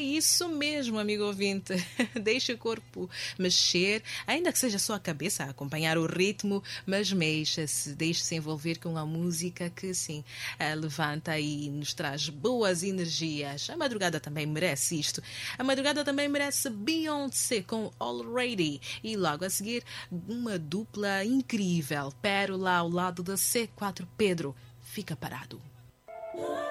isso mesmo, amigo ouvinte. Deixe o corpo mexer, ainda que seja só a cabeça a acompanhar o ritmo, mas deixe-se envolver com a música que, sim, levanta e nos traz boas energias. A madrugada também merece isto. A madrugada também merece Beyoncé com Already. E logo a seguir, uma dupla incrível, Pérola ao lado da C4 Pedro. Fica parado.